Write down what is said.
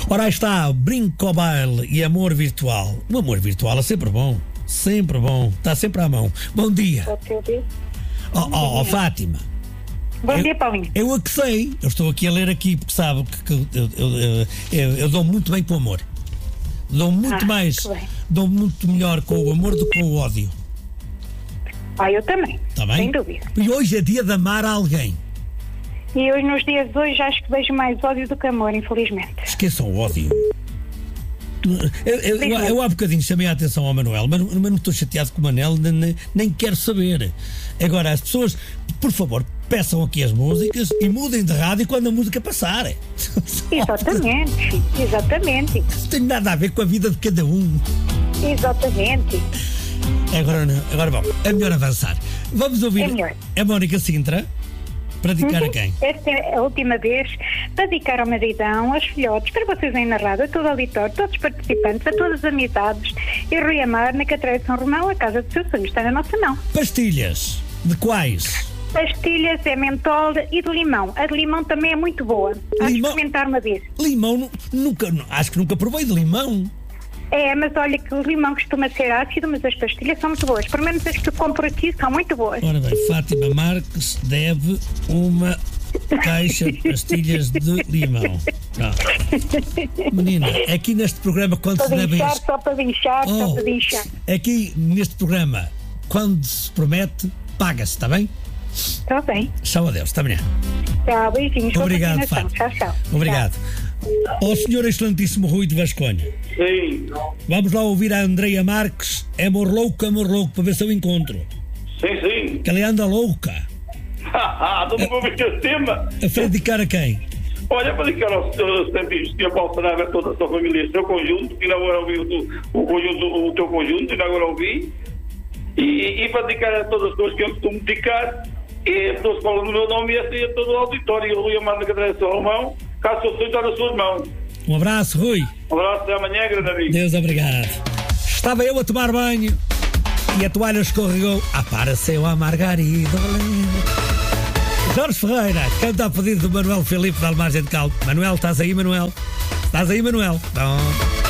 Ora, aí está, Brincobile e amor virtual. O amor virtual é sempre bom. Sempre bom. Está sempre à mão. Bom dia. Fátima. Bom dia, Paulinho. Eu a que sei. Eu estou aqui a ler aqui porque sabe que eu dou muito bem com o amor. Dou muito mais. Dou muito melhor com o amor do que com o ódio. Eu também. Está bem? Sem dúvida. E hoje é dia de amar alguém. E hoje, nos dias de hoje, acho que vejo mais ódio do que amor, infelizmente. Esqueçam o ódio. Eu há bocadinho chamei a atenção ao Manuel, mas não estou chateado com o Manel, nem quero saber. Agora, as pessoas, por favor, peçam aqui as músicas e mudem de rádio quando a música passar. Exatamente, exatamente. Não tem nada a ver com a vida de cada um. Exatamente. Agora vamos, é melhor avançar. Vamos ouvir a Mónica Sintra. Para dedicar a quem? Esta é a última vez para dedicar ao maridão, aos filhotes, para vocês aí na rádio, a todo o auditório, todos os participantes, a todas as amizades e Rui Amar, na Catreia de São Romão, a casa dos seus sonhos está na nossa mão. Pastilhas, de quais? Pastilhas é mentol e de limão. A de limão também é muito boa. Há de experimentar uma vez. Limão, acho que nunca provei de limão. Mas olha que o limão costuma ser ácido, mas as pastilhas são muito boas. Pelo menos as que eu compro aqui são muito boas. Ora bem, Fátima Marques deve uma caixa de pastilhas de limão. Menina, aqui neste programa quando se deve... Só para inchar. Aqui neste programa, quando se promete, paga-se, está bem? Está bem. Tchau, adeus, até amanhã. Tchau, beijinhos. Obrigado, Fátima. Tchau. Obrigado. Ao senhor excelentíssimo Rui de Vasconha. Sim. Vamos lá ouvir a Andreia Marques, Amor Louco, para ver se eu encontro. Sim. Que ela anda louca. Não vou ouvir esse tema. A dedicar a quem? Olha, para dedicar ao Sr. Paulo Saraiva, a toda a sua família, o seu conjunto, que ainda agora ouvi o teu conjunto, ainda agora ouvi. E para dedicar a todas as pessoas que eu costumo dedicar, e as pessoas que falam no meu nome e assim a todo o auditório. Eu Rui Amar na Cadeira de São Romão, caso o seu sonho está nas suas mãos. Um abraço, Rui. Um abraço, até amanhã, grande amigo. Deus obrigado. Estava eu a tomar banho e a toalha escorregou. Apareceu a Margarida. Jorge Ferreira canta a pedido do Manuel Filipe da Almagem de Caldo. Manuel, estás aí, Manuel? Estás aí, Manuel? Bom.